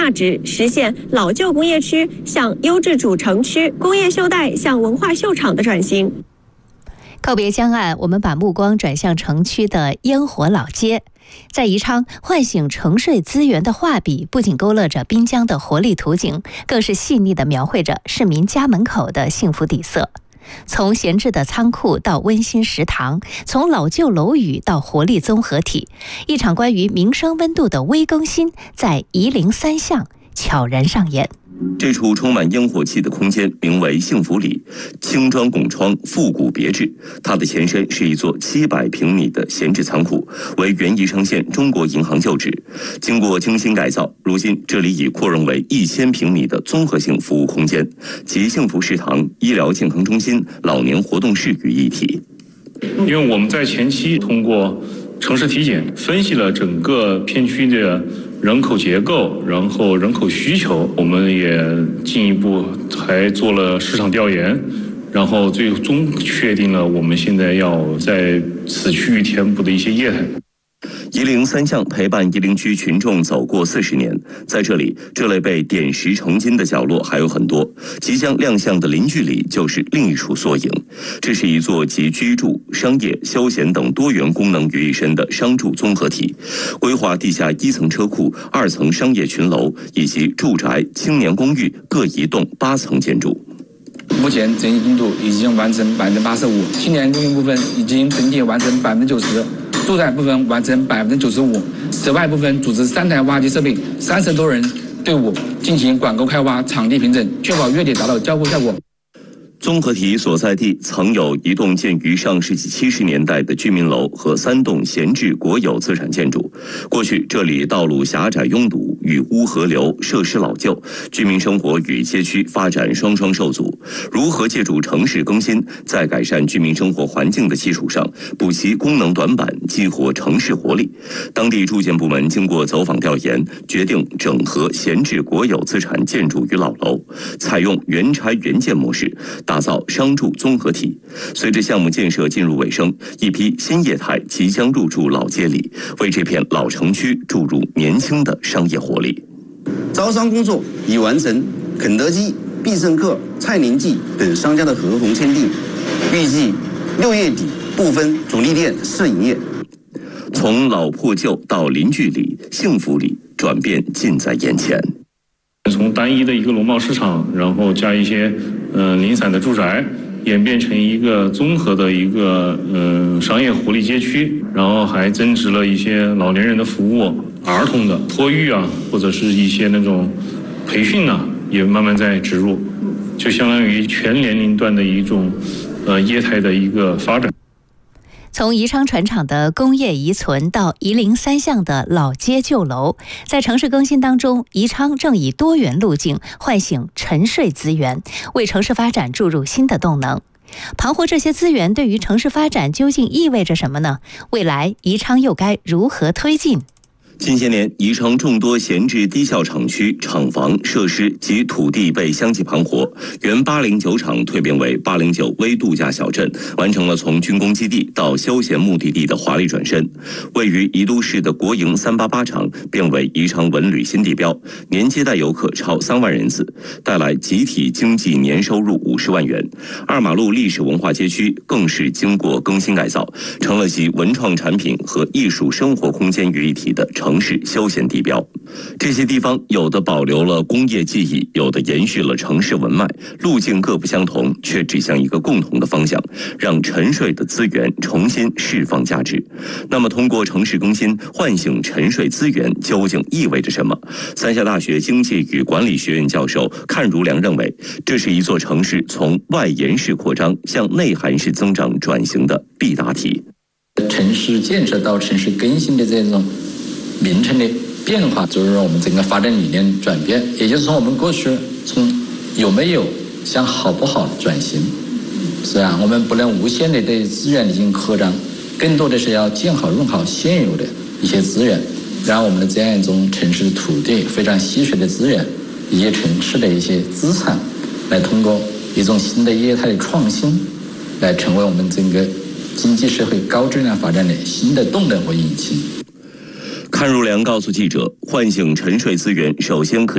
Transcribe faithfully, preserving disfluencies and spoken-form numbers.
价值，实现老旧工业区向优质主城区、工业秀带向文化秀场的转型。 告别江岸，我们把目光转向城区的烟火老街。在宜昌，唤醒城税资源的画笔不仅勾勒着滨江的活力图景，更是细腻地描绘着市民家门口的幸福底色。从闲置的仓库到温馨食堂，从老旧楼宇到活力综合体，一场关于民生温度的微更新在夷陵三巷悄然上演。 这处充满烟火气的空间名为幸福里，青砖拱窗，复古别致。它的前身是一座七百平米的闲置仓库，为原宜昌县中国银行旧址。经过精心改造，如今这里已扩容为一千平米的综合性服务空间，集幸福食堂、医疗健康中心、老年活动室于一体。 因为我们在前期通过城市体检分析了整个片区的人口结构，然后人口需求，我们也进一步还做了市场调研，然后最终确定了我们现在要在此区域填补的一些业态。 夷陵三巷陪伴夷陵区群众走过四十年，在这里，这类被点石成金的角落还有很多。即将亮相的邻居里就是另一处缩影。这是一座集居住、商业、休闲等多元功能于一身的商住综合体，规划地下一层车库、二层商业群楼以及住宅、青年公寓各一栋八层建筑。 目前整体进度已经完成百分之八十五，青年公寓部分已经整体完成百分之九十，住宅部分完成百分之九十五。室外部分组织三台挖机设备，三十多人队伍进行管沟开挖、场地平整，确保月底达到交付效果。 综合体所在地曾有一栋建于上世纪七十年代的居民楼和三栋闲置国有资产建筑。过去这里道路狭窄拥堵，雨污河流，设施老旧，居民生活与街区发展双双受阻。如何借助城市更新，在改善居民生活环境的基础上，补齐功能短板，激活城市活力？当地住建部门经过走访调研，决定整合闲置国有资产建筑与老楼，采用原拆原建模式，打造商住综合体。随着项目建设进入尾声，一批新业态即将入驻老街里，为这片老城区注入年轻的商业活力。 招商工作已完成，肯德基、必胜客、蔡宁记等商家的合同签订，预计六月底部分主力店试营业。 从老破旧到邻居里、幸福里，转变近在眼前。 从单一的一个农贸市场，然后加一些呃零散的住宅，演变成一个综合的一个呃商业活力街区，然后还增值了一些老年人的服务、儿童的托育啊，或者是一些那种培训啊，也慢慢在植入，就相当于全年龄段的一种呃业态的一个发展。 从宜昌船厂的工业遗存到夷陵三巷的老街旧楼，在城市更新当中，宜昌正以多元路径唤醒沉睡资源，为城市发展注入新的动能。盘活这些资源对于城市发展究竟意味着什么呢？未来宜昌又该如何推进？ 近些年，宜昌众多闲置低效厂区、厂房、设施及土地被相继盘活，原八零九厂蜕变为八零九微度假小镇，完成了从军工基地到休闲目的地的华丽转身。位于宜都市的国营三八八厂变为宜昌文旅新地标，年接待游客超三万人次，带来集体经济年收入五十万元。二马路历史文化街区更是经过更新改造，成了集文创产品和艺术生活空间于一体的城城市休闲地标。这些地方有的保留了工业记忆，有的延续了城市文脉，路径各不相同，却指向一个共同的方向，让沉睡的资源重新释放价值。那么通过城市更新唤醒沉睡资源究竟意味着什么？三峡大学经济与管理学院教授阚如良认为，这是一座城市从外延式扩张向内涵式增长转型的必答题。 城市建设到城市更新的这种名称的变化，就是让我们整个发展理念转变，也就是从我们过去从有没有向好不好转型。是啊，我们不能无限的对资源进行扩张，更多的是要建好用好现有的一些资源，让我们的这样一种城市的土地非常稀缺的资源，以及城市的一些资产，来通过一种新的业态的创新，来成为我们整个经济社会高质量发展的新的动能和引擎。 阚如良告诉记者，唤醒沉睡资源首先可以